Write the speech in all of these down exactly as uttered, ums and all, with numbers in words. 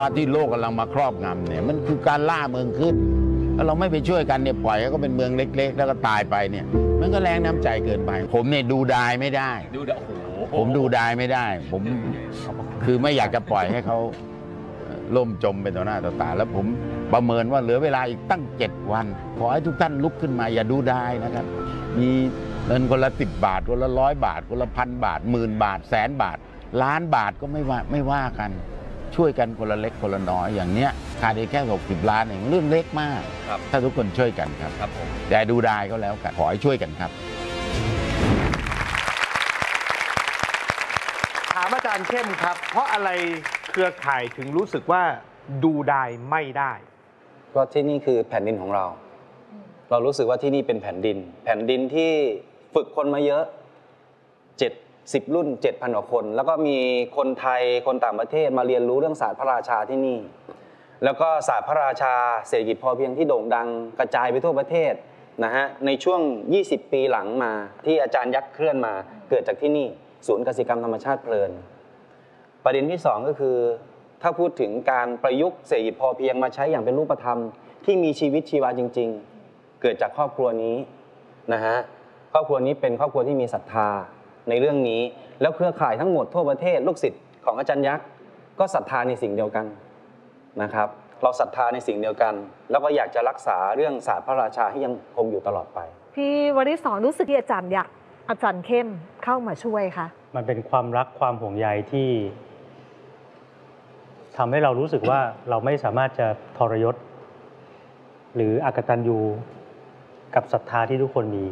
ที่โลกกำลังมาครอบงำเนี่ยมันคือการล่าเมืองขึ้นถ้าเราไม่ไปช่วยกันเนี่ยปล่อยให้ก็เป็นเมืองเล็กๆแล้วก็ตายไปเนี่ยมันก็แรงน้ำใจเกินไปผมเนี่ยดูดายไม่ได้ดูดายโอ้โหผมดูดายไม่ได้ผมคือไม่อยากจะปล่อยให้เขาล่มจมไปต่อหน้าต่อตาแล้วผมประเมินว่าเหลือเวลาอีกตั้งเจ็ดวันขอให้ทุกท่านลุกขึ้นมาอย่าดูดายนะครับมีเงินคนละสิบบาทคนละร้อยบาทคนละพันบาทหมื่นบาทแสนบาทล้านบาทก็ไม่ว่าไม่ว่ากันช่วยกันคนละเล็กคนละน้อยอย่างเนี้ยขาดแค่หกสิบล้านเองเรื่องเล็กมากถ้าทุกคนช่วยกันครับครับผมแต่ดูได้ก็แล้วกันขอให้ช่วยกันครับถามอาจารย์เข้มครับเพราะอะไรเครือข่ายถึงรู้สึกว่าดูได้ไม่ได้ก็ที่นี่คือแผ่นดินของเราเรารู้สึกว่าที่นี่เป็นแผ่นดินแผ่นดินที่ฝึกคนมาเยอะเจ็ดสิบรุ่น เจ็ดพัน กว่าคนแล้วก็มีคนไทยคนต่างประเทศมาเรียนรู้เรื่องศาสตร์พระราชาที่นี่แล้วก็ศาสตร์พระราชาเศรษฐกิจพอเพียงที่โด่งดังกระจายไปทั่วประเทศนะฮะในช่วงยี่สิบปีหลังมาที่อาจารย์ยักษ์เคลื่อนมาเกิดจากที่นี่ศูนย์กสิกรรมธรรมชาติเพลินประเด็นที่สองก็คือถ้าพูดถึงการประยุกต์เศรษฐกิจพอเพียงมาใช้อย่างเป็นรูปธรรมที่มีชีวิตชีวาจริงๆเกิดจากครอบครัวนี้นะฮะครอบครัวนี้เป็นครอบครัวที่มีศรัทธาในเรื่องนี้แล้วเครือข่ายทั้งหมดทั่วประเทศลูกศิษย์ของอาจารย์ยักษ์ก็ศรัทธาในสิ่งเดียวกันนะครับเราศรัทธาในสิ่งเดียวกันแล้วก็อยากจะรักษาเรื่องศาสตร์พระราชาให้ยังคงอยู่ตลอดไปพี่วริศรรู้สึกที่อาจารย์ยักษ์อาจารย์เข้มเข้ามาช่วยคะมันเป็นความรักความห่วงใยที่ทำให้เรารู้สึกว่าเราไม่สามารถจะทรยศหรืออกตัญญูกับศรัทธาที่ทุกคนมี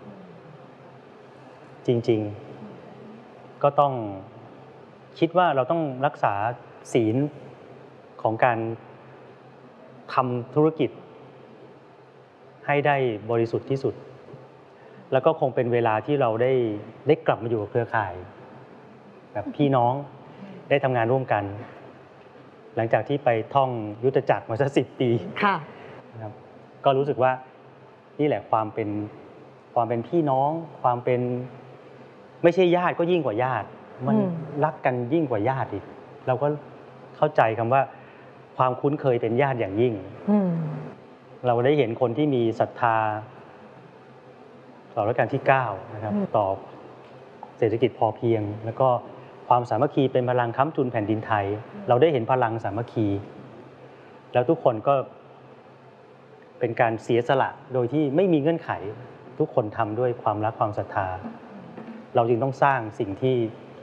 จริงๆก็ต้องคิดว่าเราต้องรักษาศีลของการทำธุรกิจให้ได้บริสุทธิ์ที่สุดแล้วก็คงเป็นเวลาที่เราได้ได้กลับมาอยู่กับเครือข่ายแบบพี่น้องได้ทำงานร่วมกันหลังจากที่ไปท่องยุทธจักรมาสักสิบปีนะครับก็รู้สึกว่านี่แหละความเป็นความเป็นพี่น้องความเป็นไม่ใช่ญาติก็ยิ่งกว่าญาติมันรักกันยิ่งกว่าญาติอีกเราก็เข้าใจคำว่าความคุ้นเคยเป็นญาติอย่างยิ่งเราได้เห็นคนที่มีศรัทธาต่อรัชกาลที่เก้านะครับต่อเศรษฐกิจพอเพียงแล้วก็ความสามัคคีเป็นพลังค้ำจุนแผ่นดินไทยเราได้เห็นพลังสามัคคีแล้วทุกคนก็เป็นการเสียสละโดยที่ไม่มีเงื่อนไขทุกคนทำด้วยความรักความศรัทธาเราจึงต้องสร้างสิ่งที่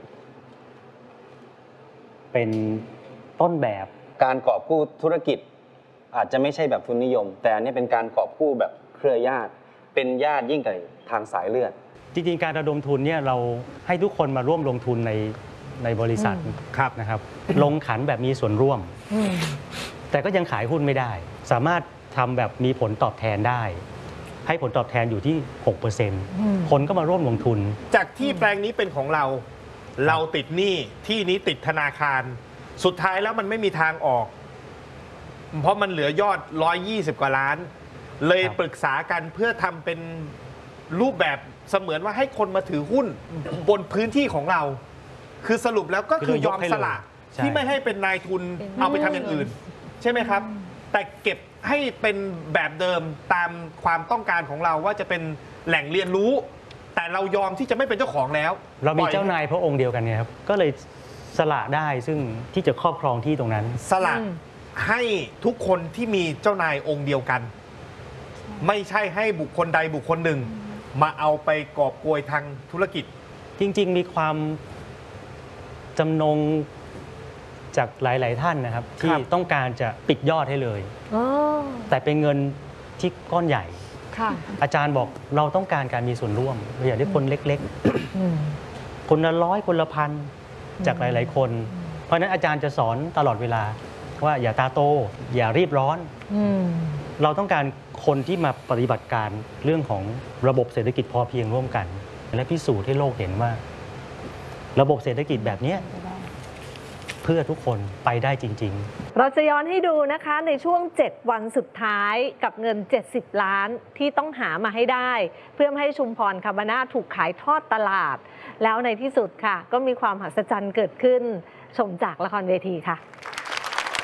เป็นต้นแบบการกอบกู้ธุรกิจอาจจะไม่ใช่แบบทุนนิยมแต่อันนี้เป็นการกอบกู้แบบเครือญาติเป็นญาติยิ่งกว่าทางสายเลือดจริงๆการระดมทุนเนี่ยเราให้ทุกคนมาร่วมลงทุนในในบริษัทนะครับลงขันแบบมีส่วนร่วมแต่ก็ยังขายหุ้นไม่ได้สามารถทำแบบมีผลตอบแทนได้ให้ผลตอบแทนอยู่ที่ หกเปอร์เซ็นต์ คนก็มาร่วมลงทุนจากที่แปลงนี้เป็นของเราเราติดหนี้ที่นี้ติดธนาคารสุดท้ายแล้วมันไม่มีทางออกเพราะมันเหลือยอดหนึ่งร้อยยี่สิบกว่าล้านเลยปรึกษากันเพื่อทำเป็นรูปแบบเสมือนว่าให้คนมาถือหุ้นบนพื้นที่ของเราคือสรุปแล้วก็คือยอมสละที่ไม่ให้เป็นนายทุนเอาไปทำอย่างอื่นใช่ไหมครับแต่เก็บให้เป็นแบบเดิมตามความต้องการของเราว่าจะเป็นแหล่งเรียนรู้แต่เรายอมที่จะไม่เป็นเจ้าของแล้วเรามีเจ้านายพระองค์เดียวกันเนี่ยครับก็เลยสละได้ซึ่งที่จะครอบครองที่ตรงนั้นสละให้ทุกคนที่มีเจ้านายองค์เดียวกันไม่ใช่ให้บุคคลใดบุคคลหนึ่งมาเอาไปกอบโกยทางธุรกิจจริงๆมีความจำนงจากหลายๆท่านนะครับที่ต้องการจะปิดยอดให้เลยแต่เป็นเงินที่ก้อนใหญ่อาจารย์บอกเราต้องการการมีส่วนร่วมเราอยากได้คนเล็กๆคนละร้อยคนละพันจากหลายๆคนเพราะฉะนั้นอาจารย์จะสอนตลอดเวลาว่าอย่าตาโตอย่ารีบร้อนเราต้องการคนที่มาปฏิบัติการเรื่องของระบบเศรษฐกิจพอเพียงร่วมกันและพิสูจน์ให้โลกเห็นว่าระบบเศรษฐกิจแบบนี้เพื่อทุกคนไปได้จริงๆเราจะย้อนให้ดูนะคะในช่วงเจ็ดวันสุดท้ายกับเงินเจ็ดสิบล้านที่ต้องหามาให้ได้เพื่อไม่ให้ชุมพรคาบานาถูกขายทอดตลาดแล้วในที่สุดค่ะก็มีความมหัศจรรย์เกิดขึ้นชมจากละครเวทีค่ะ